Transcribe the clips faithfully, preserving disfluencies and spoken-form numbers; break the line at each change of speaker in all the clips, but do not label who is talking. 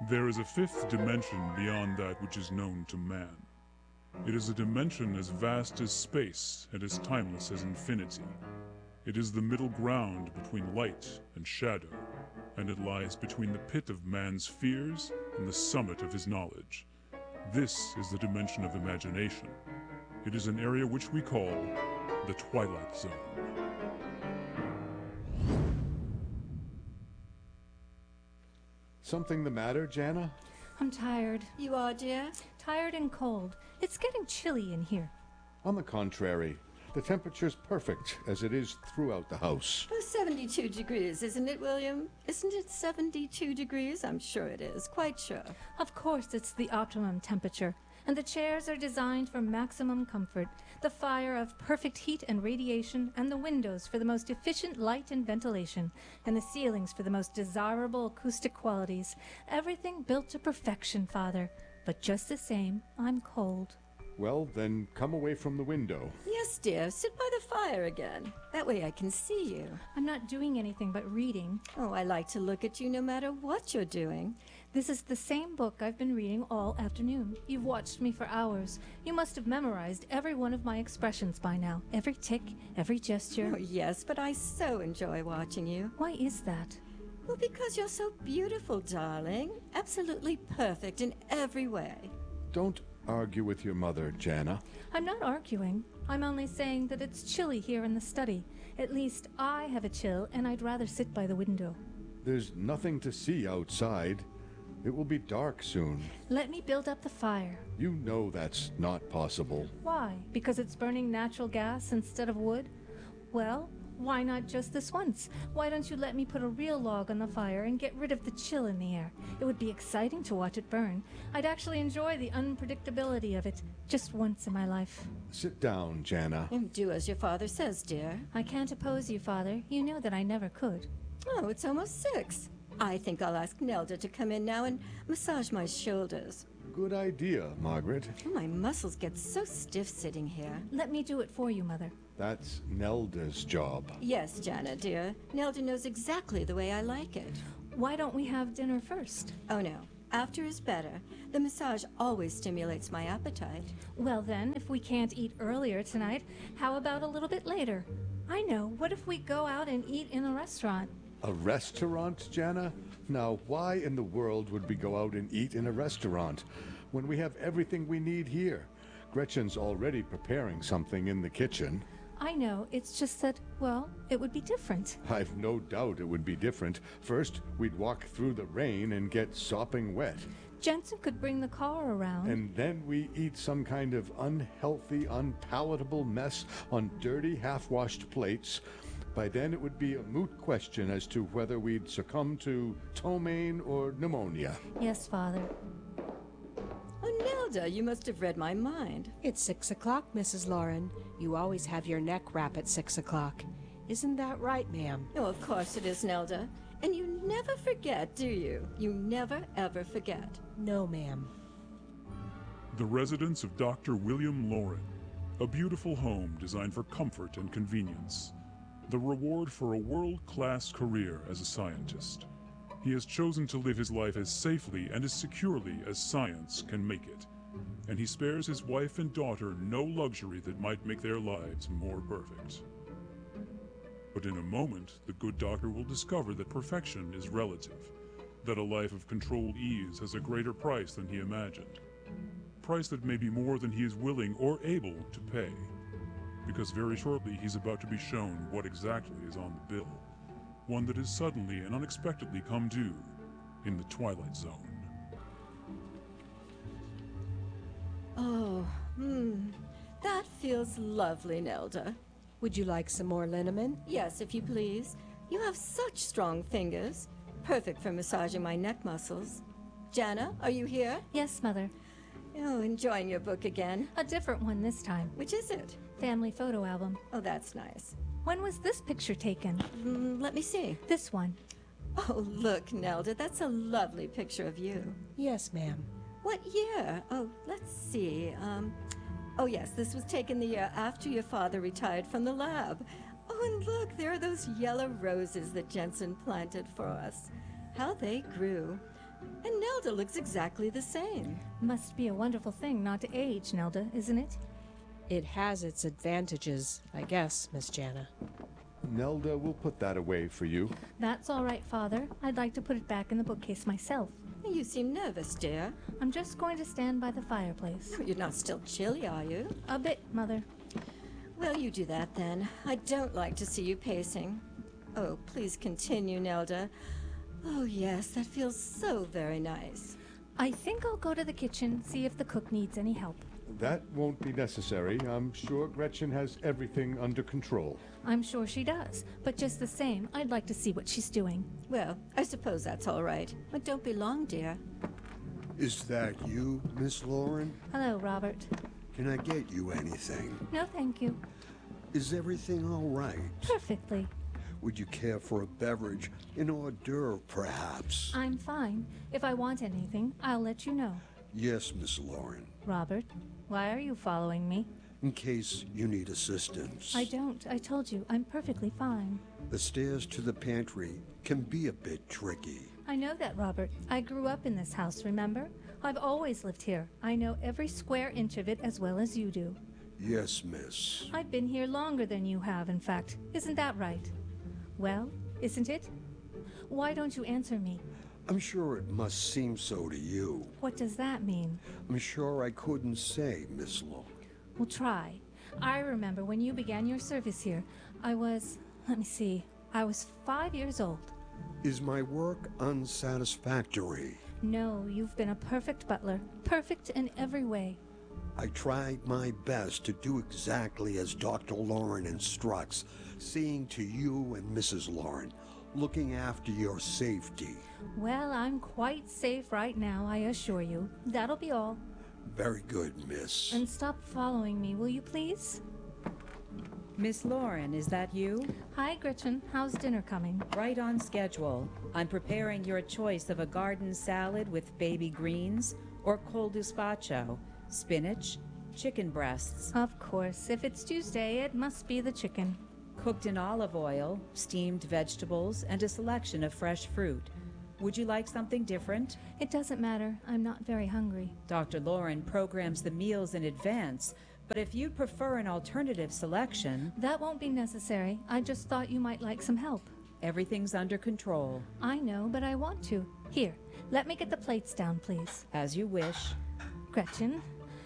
There is a fifth dimension beyond that which is known to man. It is a dimension as vast as space and as timeless as infinity. It is the middle ground between light and shadow, and it lies between the pit of man's fears and the summit of his knowledge. This is the dimension of imagination. It is an area which we call the Twilight Zone.
Something the matter, Jana?
I'm tired.
You are, dear?
Tired and cold. It's getting chilly in here.
On the contrary, the temperature's perfect, as it is throughout the house.
Oh, seventy-two degrees, isn't it, William? Isn't it seventy-two degrees? I'm sure it is, quite sure.
Of course it's the optimum temperature. And the chairs are designed for maximum comfort, the fire of perfect heat and radiation, and the windows for the most efficient light and ventilation, and the ceilings for the most desirable acoustic qualities. Everything built to perfection, Father. But just the same, I'm cold.
Well, then come away from the window.
Yes, dear. Sit by the fire again. That way I can see you.
I'm not doing anything but reading.
Oh, I like to look at you no matter what you're doing.
This is the same book I've been reading all afternoon. You've watched me for hours. You must have memorized every one of my expressions by now. Every tick, every gesture.
Oh, yes, but I so enjoy watching you.
Why is that?
Well, because you're so beautiful, darling. Absolutely perfect in every way.
Don't argue with your mother, Jana.
I'm not arguing. I'm only saying that it's chilly here in the study. At least I have a chill, and I'd rather sit by the window.
There's nothing to see outside. It will be dark soon.
Let me build up the fire.
You know that's not possible.
Why? Because it's burning natural gas instead of wood? Well, why not just this once? Why don't you let me put a real log on the fire and get rid of the chill in the air? It would be exciting to watch it burn. I'd actually enjoy the unpredictability of it, just once in my life.
Sit down, Jana.
And do as your father says, dear.
I can't oppose you, Father. You know that I never could.
Oh, it's almost six. I think I'll ask Nelda to come in now and massage my shoulders.
Good idea, Margaret.
Oh, my muscles get so stiff sitting here.
Let me do it for you, Mother.
That's Nelda's job.
Yes, Jana, dear. Nelda knows exactly the way I like it.
Why don't we have dinner first?
Oh, no. After is better. The massage always stimulates my appetite.
Well then, if we can't eat earlier tonight, how about a little bit later? I know. What if we go out and eat in a restaurant?
A restaurant, Jana? Now, why in the world would we go out and eat in a restaurant when we have everything we need here? Gretchen's already preparing something in the kitchen.
I know. It's just that, well, it would be different.
I've no doubt it would be different. First, we'd walk through the rain and get sopping wet.
Jensen could bring the car around.
And then we eat some kind of unhealthy, unpalatable mess on dirty, half-washed plates. By then it would be a moot question as to whether we'd succumb to ptomaine or pneumonia.
Yes, Father.
Oh, Nelda, you must have read my mind.
It's six o'clock, Missus Lauren. You always have your neck wrap at six o'clock. Isn't that right, ma'am?
Oh, of course it is, Nelda. And you never forget, do you? You never, ever forget.
No, ma'am.
The residence of Doctor William Lauren, a beautiful home designed for comfort and convenience. The reward for a world-class career as a scientist. He has chosen to live his life as safely and as securely as science can make it. And he spares his wife and daughter no luxury that might make their lives more perfect. But in a moment, the good doctor will discover that perfection is relative, that a life of controlled ease has a greater price than he imagined. Price that may be more than he is willing or able to pay. Because very shortly he's about to be shown what exactly is on the bill. One that has suddenly and unexpectedly come due in the Twilight Zone.
Oh, hmm. That feels lovely, Nelda.
Would you like some more liniment?
Yes, if you please. You have such strong fingers. Perfect for massaging my neck muscles. Jana, are you here?
Yes, Mother.
Oh, enjoying your book again.
A different one this time.
Which is it?
Family photo album.
Oh, that's nice.
When was this picture taken?
Mm, let me see.
This one.
Oh, look, Nelda, that's a lovely picture of you.
Yes, ma'am.
What year? Oh, let's see. Um, oh, yes, this was taken the year after your father retired from the lab. Oh, and look, there are those yellow roses that Jensen planted for us. How they grew. And Nelda looks exactly the same.
Must be a wonderful thing not to age, Nelda, isn't it?
It has its advantages, I guess, Miss Jana.
Nelda will put that away for you.
That's all right, Father. I'd like to put it back in the bookcase myself.
You seem nervous, dear.
I'm just going to stand by the fireplace.
You're not still chilly, are you?
A bit, Mother.
Well, you do that then. I don't like to see you pacing. Oh, please continue, Nelda. Oh, yes, that feels so very nice.
I think I'll go to the kitchen, see if the cook needs any help.
That won't be necessary. I'm sure Gretchen has everything under control.
I'm sure she does, but just the same, I'd like to see what she's doing.
Well, I suppose that's all right. But don't be long, dear.
Is that you, Miss Lauren?
Hello, Robert.
Can I get you anything?
No, thank you.
Is everything all right?
Perfectly.
Would you care for a beverage, an hors d'oeuvre, perhaps?
I'm fine. If I want anything, I'll let you know.
Yes, Miss Lauren.
Robert, why are you following me?
In case you need assistance.
I don't. I told you, I'm perfectly fine.
The stairs to the pantry can be a bit tricky.
I know that, Robert. I grew up in this house, remember? I've always lived here. I know every square inch of it as well as you do.
Yes, miss.
I've been here longer than you have, in fact. Isn't that right? Well, isn't it? Why don't you answer me?
I'm sure it must seem so to you.
What does that mean?
I'm sure I couldn't say, Miss Lauren.
Well, try. I remember when you began your service here. I was, let me see, I was five years old.
Is my work unsatisfactory?
No, you've been a perfect butler. Perfect in every way.
I tried my best to do exactly as Doctor Lauren instructs, seeing to you and Missus Lauren, looking after your safety.
Well, I'm quite safe right now, I assure you. That'll be all.
Very good, miss.
And stop following me, will you please?
Miss Lauren, is that you?
Hi, Gretchen. How's dinner coming?
Right on schedule. I'm preparing your choice of a garden salad with baby greens or cold gazpacho, spinach, chicken breasts.
Of course. If it's Tuesday, it must be the chicken.
Cooked in olive oil, steamed vegetables, and a selection of fresh fruit. Would you like something different?
It doesn't matter. I'm not very hungry.
Doctor Lauren programs the meals in advance, but if you'd prefer an alternative selection...
That won't be necessary. I just thought you might like some help.
Everything's under control.
I know, but I want to. Here, let me get the plates down, please.
As you wish.
Gretchen,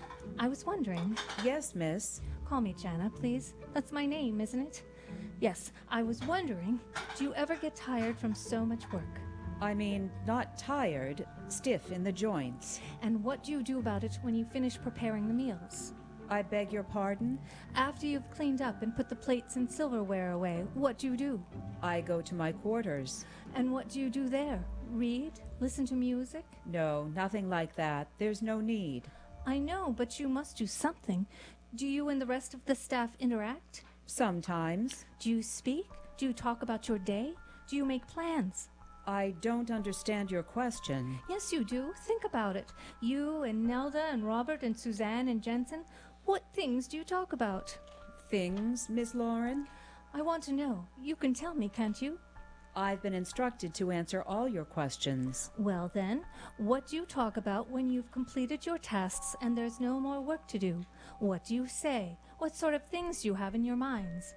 I was wondering...
Yes, miss?
Call me Jana, please. That's my name, isn't it? Yes, I was wondering, do you ever get tired from so much work?
I mean, not tired, stiff in the joints.
And what do you do about it when you finish preparing the meals?
I beg your pardon?
After you've cleaned up and put the plates and silverware away, what do you do?
I go to my quarters.
And what do you do there? Read? Listen to music?
No, nothing like that. There's no need.
I know, but you must do something. Do you and the rest of the staff interact?
Sometimes.
Do you speak? Do you talk about your day? Do you make plans?
I don't understand your question.
Yes, you do. Think about it. You and Nelda and Robert and Suzanne and Jensen. What things do you talk about?
Things, Miss Lauren?
I want to know. You can tell me, can't you?
I've been instructed to answer all your questions.
Well then, what do you talk about when you've completed your tasks and there's no more work to do? What do you say? What sort of things do you have in your minds?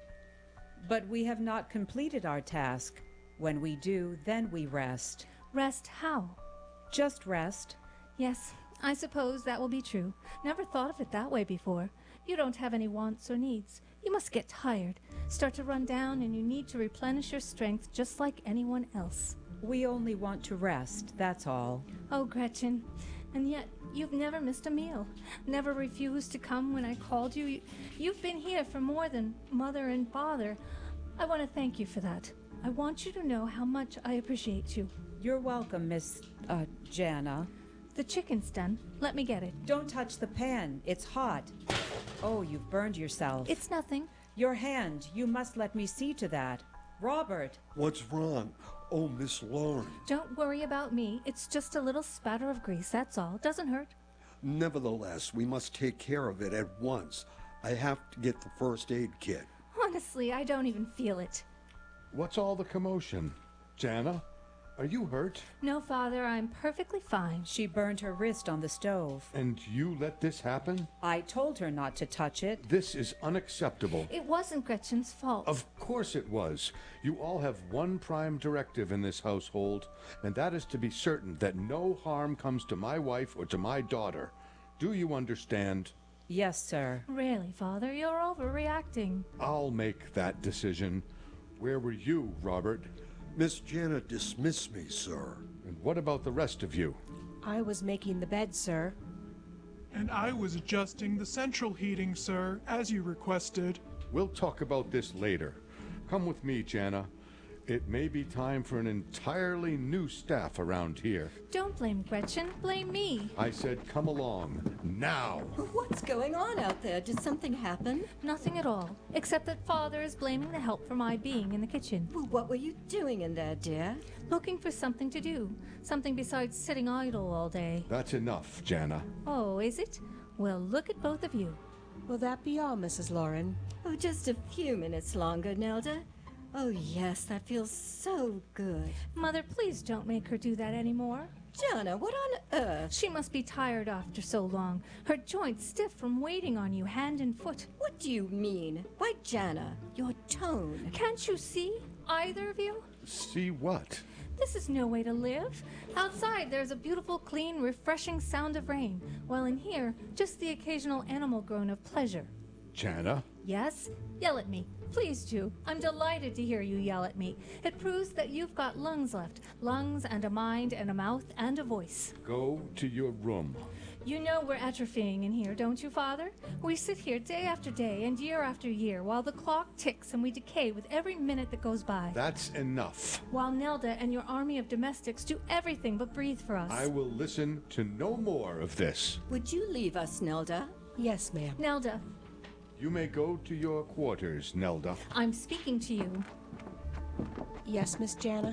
But we have not completed our task. When we do, then we rest.
Rest how?
Just rest.
Yes, I suppose that will be true. Never thought of it that way before. You don't have any wants or needs. You must get tired, start to run down, and you need to replenish your strength just like anyone else.
We only want to rest, that's all.
Oh, Gretchen, and yet you've never missed a meal, never refused to come when I called you. You've been here for more than mother and father. I want to thank you for that. I want you to know how much I appreciate you.
You're welcome, Miss, uh, Jana.
The chicken's done. Let me get it.
Don't touch the pan. It's hot. Oh, you've burned yourself.
It's nothing.
Your hand. You must let me see to that. Robert.
What's wrong? Oh, Miss Lauren.
Don't worry about me. It's just a little spatter of grease, that's all. Doesn't hurt.
Nevertheless, we must take care of it at once. I have to get the first aid kit.
Honestly, I don't even feel it.
What's all the commotion? Jana? are you hurt?
No, Father, I'm perfectly fine.
She burned her wrist on the stove.
And you let this happen?
I told her not to touch it.
This is unacceptable.
It wasn't Gretchen's fault.
Of course it was. You all have one prime directive in this household, and that is to be certain that no harm comes to my wife or to my daughter. Do you understand?
Yes, sir.
Really, Father, you're overreacting.
I'll make that decision. Where were you, Robert?
Miss Jana dismissed me, sir.
And what about the rest of you?
I was making the bed, sir.
And I was adjusting the central heating, sir, as you requested.
We'll talk about this later. Come with me, Jana. It may be time for an entirely new staff around here.
Don't blame Gretchen, blame me.
I said come along, now!
What's going on out there? Did something happen?
Nothing at all, except that Father is blaming the help for my being in the kitchen.
Well, what were you doing in there, dear?
Looking for something to do. Something besides sitting idle all day.
That's enough, Jana.
Oh, is it? Well, look at both of you.
Will that be all, Missus Lauren?
Oh, just a few minutes longer, Nelda. Oh, yes, that feels so good.
Mother, please don't make her do that anymore.
Jana, what on earth?
She must be tired after so long. Her joints stiff from waiting on you hand and foot.
What do you mean? Why, Jana, your tone.
Can't you see? Either of you?
See what?
This is no way to live. Outside, there's a beautiful, clean, refreshing sound of rain, while in here, just the occasional animal groan of pleasure.
Jana?
Yes? Yell at me. Please do. I'm delighted to hear you yell at me. It proves that you've got lungs left. Lungs and a mind and a mouth and a voice.
Go to your room.
You know we're atrophying in here, don't you, Father? We sit here day after day and year after year while the clock ticks and we decay with every minute that goes by.
That's enough.
While Nelda and your army of domestics do everything but breathe for us.
I will listen to no more of this.
Would you leave us, Nelda?
Yes, ma'am.
Nelda,
You may go to your quarters, Nelda.
I'm speaking to you.
Yes, Miss Jana?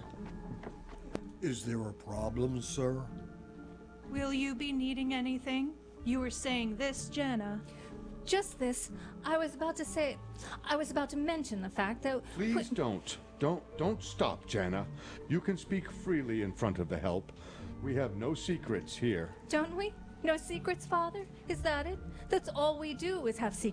Is there a problem, sir?
Will you be needing anything? You were saying this, Jana.
Just this. I was about to say... I was about to mention the fact that...
Please don't. Don't don't stop, Jana. You can speak freely in front of the help. We have no secrets here.
Don't we? No secrets, Father? Is that it? That's all we do is have secrets.